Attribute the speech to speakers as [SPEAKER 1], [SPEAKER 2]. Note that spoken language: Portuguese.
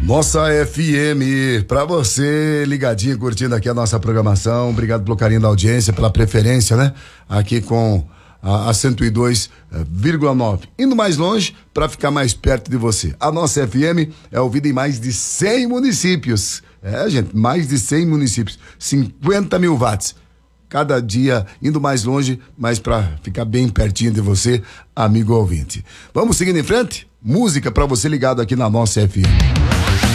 [SPEAKER 1] Nossa FM, pra você ligadinho, curtindo aqui a nossa programação. Obrigado pelo carinho da audiência, pela preferência, né? Aqui com a 102,9. Indo mais longe para ficar mais perto de você. A nossa FM é ouvida em mais de 100 municípios. Gente, mais de 100 municípios. 50 mil watts. Cada dia indo mais longe, mas para ficar bem pertinho de você, amigo ouvinte. Vamos seguindo em frente? Música para você ligado aqui na nossa FM.